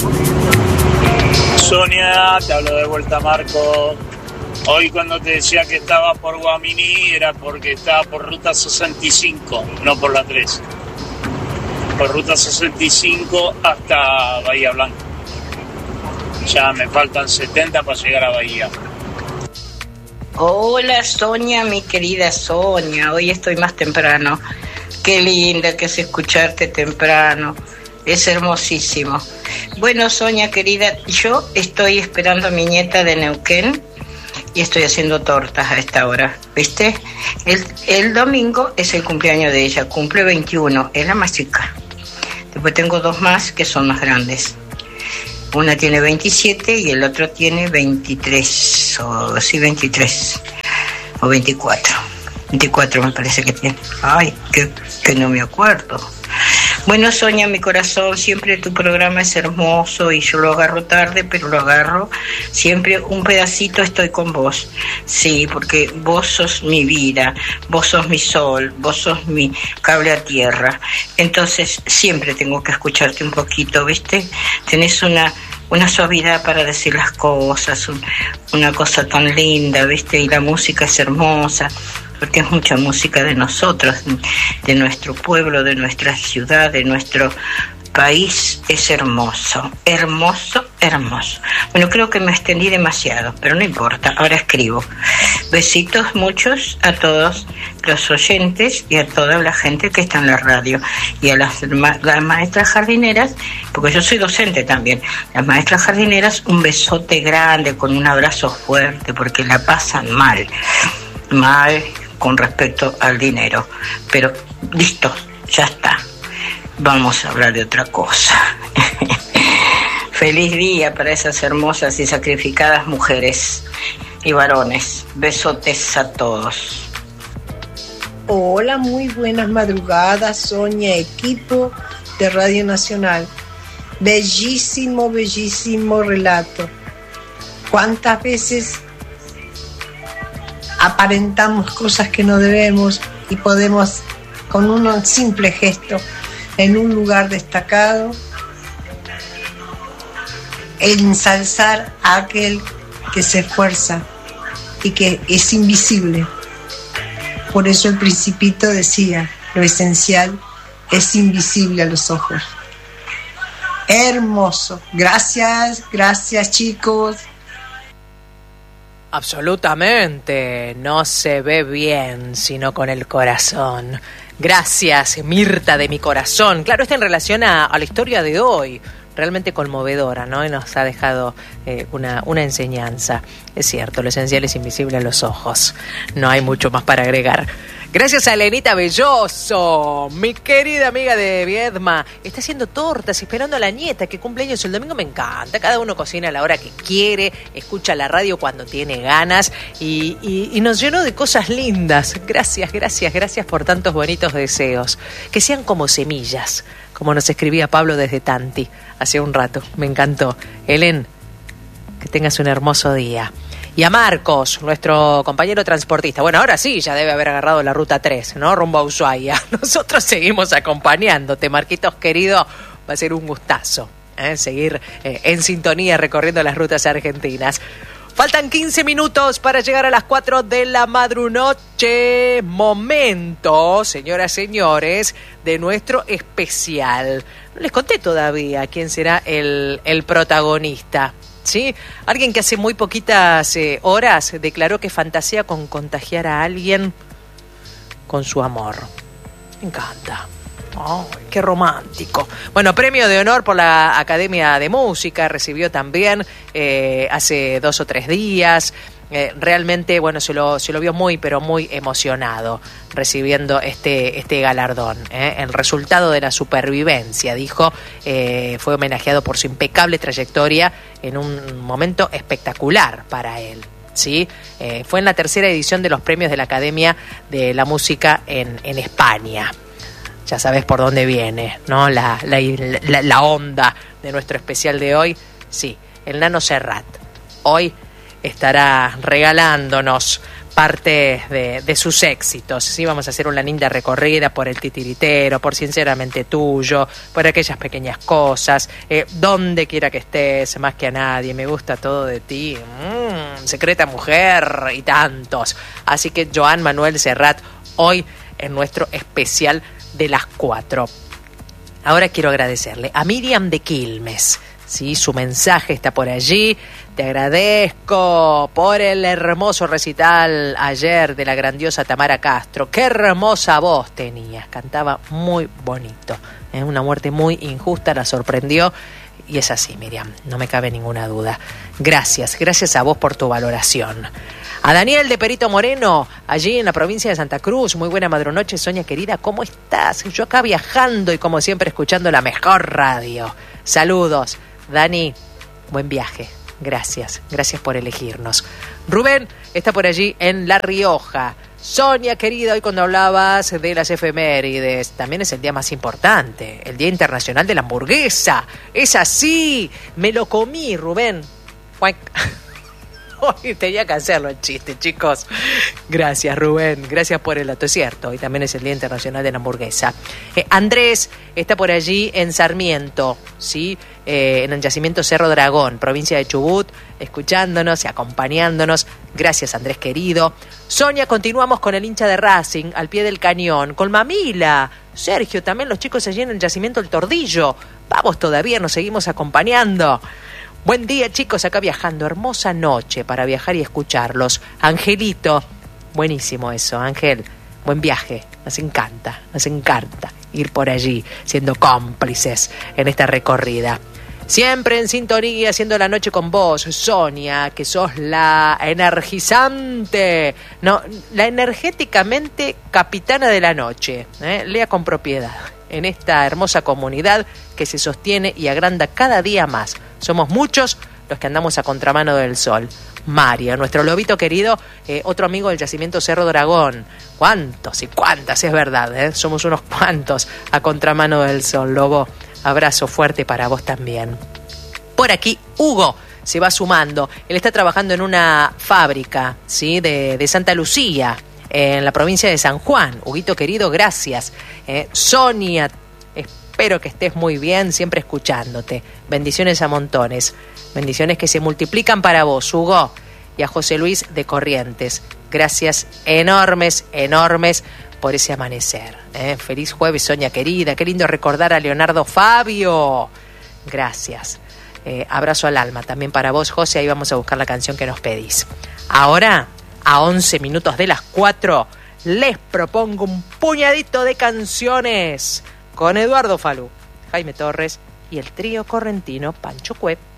Sonia, te hablo de vuelta, Marco. Hoy cuando te decía que estaba por Guaminí era porque estaba por ruta 65, no por la 3. Por ruta 65 hasta Bahía Blanca. Ya me faltan 70 para llegar a Bahía. Hola Sonia, mi querida Sonia, hoy estoy más temprano. Qué linda que es escucharte temprano, es hermosísimo. Bueno Sonia querida, yo estoy esperando a mi nieta de Neuquén y estoy haciendo tortas a esta hora, ¿viste? El domingo es el cumpleaños de ella, cumple 21, es la más chica. Después tengo dos más que son más grandes. Una tiene 27 y el otro tiene 23, o sí 23, o 24. 24 me parece que tiene. Ay, que no me acuerdo. Bueno, Sonia, mi corazón, siempre tu programa es hermoso y yo lo agarro tarde, pero lo agarro. Siempre un pedacito estoy con vos. Sí, porque vos sos mi vida, vos sos mi sol, vos sos mi cable a tierra. Entonces, siempre tengo que escucharte un poquito, ¿viste? Tenés una suavidad para decir las cosas, una cosa tan linda, ¿viste? Y la música es hermosa, porque es mucha música de nosotros, de nuestro pueblo, de nuestra ciudad, de nuestro país. Es hermoso, hermoso, hermoso. Bueno, creo que me extendí demasiado, pero no importa, ahora escribo. Besitos muchos a todos los oyentes y a toda la gente que está en la radio y a las maestras jardineras, porque yo soy docente también. Las maestras jardineras, un besote grande con un abrazo fuerte, porque la pasan mal con respecto al dinero, pero listo, ya está, vamos a hablar de otra cosa. Feliz día para esas hermosas y sacrificadas mujeres y varones. Besotes a todos. Hola, muy buenas madrugadas, Sonia, equipo de Radio Nacional. Bellísimo, bellísimo relato. ¿Cuántas veces aparentamos cosas que no debemos y podemos, con un simple gesto, en un lugar destacado, ensalzar a aquel que se esfuerza y que es invisible? Por eso el Principito decía, lo esencial es invisible a los ojos. Hermoso. Gracias chicos. Absolutamente, no se ve bien sino con el corazón. Gracias, Mirta de mi corazón. Claro, está en relación a la historia de hoy, realmente conmovedora, ¿no? Y nos ha dejado una enseñanza. Es cierto, lo esencial es invisible a los ojos. No hay mucho más para agregar. Gracias a Elenita Belloso, mi querida amiga de Viedma. Está haciendo tortas, esperando a la nieta que cumple años el domingo. Me encanta. Cada uno cocina a la hora que quiere, escucha la radio cuando tiene ganas y nos llenó de cosas lindas. Gracias por tantos bonitos deseos. Que sean como semillas, como nos escribía Pablo desde Tanti hace un rato. Me encantó. Helen, que tengas un hermoso día. Y a Marcos, nuestro compañero transportista. Bueno, ahora sí, ya debe haber agarrado la ruta 3, ¿no? Rumbo a Ushuaia. Nosotros seguimos acompañándote, Marquitos querido. Va a ser un gustazo, seguir en sintonía recorriendo las rutas argentinas. Faltan 15 minutos para llegar a las 4 de la madrunoche. Momento, señoras, señores, de nuestro especial. No les conté todavía quién será el protagonista. ¿Sí? Alguien que hace muy poquitas horas declaró que fantasea con contagiar a alguien con su amor. Me encanta. Oh, qué romántico. Bueno, premio de honor por la Academia de Música recibió también hace 2 o 3 días. Realmente, bueno, se lo vio muy, pero muy emocionado recibiendo este galardón. El resultado de la supervivencia, dijo, fue homenajeado por su impecable trayectoria en un momento espectacular para él. ¿Sí? Fue en la 3ª edición de los premios de la Academia de la Música en España. Ya sabes por dónde viene, ¿no? La onda de nuestro especial de hoy. Sí, el Nano Serrat. Hoy estará regalándonos parte de sus éxitos. Sí, vamos a hacer una linda recorrida por el Titiritero, por Sinceramente Tuyo, por Aquellas Pequeñas Cosas, Donde Quiera que Estés, Más que a Nadie, Me Gusta Todo de Ti, Secreta Mujer y tantos. Así que Joan Manuel Serrat hoy en nuestro especial de las 4. Ahora quiero agradecerle a Miriam de Quilmes. Sí, su mensaje está por allí. Te agradezco por el hermoso recital ayer de la grandiosa Tamara Castro. Qué hermosa voz tenías, cantaba muy bonito. Una muerte muy injusta, la sorprendió. Y es así, Miriam, no me cabe ninguna duda. Gracias a vos por tu valoración. A Daniel de Perito Moreno, allí en la provincia de Santa Cruz. Muy buena madrunoche, Sonia querida, ¿cómo estás? Yo acá viajando y como siempre escuchando la mejor radio. Saludos, Dani, buen viaje. Gracias por elegirnos. Rubén está por allí en La Rioja. Sonia querida, hoy cuando hablabas de las efemérides, también es el día más importante, el Día Internacional de la Hamburguesa. Es así, me lo comí, Rubén. Hoy tenía que hacerlo el chiste, chicos. Gracias, Rubén. Gracias por el dato. Es cierto, hoy también es el Día Internacional de la Hamburguesa. Andrés está por allí en Sarmiento, ¿sí? En el yacimiento Cerro Dragón, provincia de Chubut, escuchándonos y acompañándonos. Gracias, Andrés querido. Sonia, continuamos con el hincha de Racing, al pie del cañón, con Mamila. Sergio, también los chicos allí en el yacimiento El Tordillo. Vamos todavía, nos seguimos acompañando. Buen día, chicos, acá viajando. Hermosa noche para viajar y escucharlos. Angelito, buenísimo eso, Ángel. Buen viaje, nos encanta ir por allí, siendo cómplices en esta recorrida. Siempre en sintonía, haciendo la noche con vos, Sonia, que sos la energizante, no, la energéticamente capitana de la noche. Lea con propiedad. En esta hermosa comunidad que se sostiene y agranda cada día más. Somos muchos los que andamos a contramano del sol. María, nuestro lobito querido, otro amigo del yacimiento Cerro Dragón. ¿Cuántos y cuántas? Es verdad, somos unos cuantos a contramano del sol, lobo. Abrazo fuerte para vos también. Por aquí, Hugo se va sumando. Él está trabajando en una fábrica, ¿sí? de Santa Lucía, en la provincia de San Juan. Huguito querido, gracias. Sonia, espero que estés muy bien, siempre escuchándote. Bendiciones a montones. Bendiciones que se multiplican para vos, Hugo. Y a José Luis de Corrientes. Gracias enormes por ese amanecer. Feliz jueves, Sonia querida. Qué lindo recordar a Leonardo Fabio. Gracias. Abrazo al alma también para vos, José. Ahí vamos a buscar la canción que nos pedís. Ahora, a 11 minutos de las 4, les propongo un puñadito de canciones con Eduardo Falú, Jaime Torres y el trío correntino Pancho Cuep.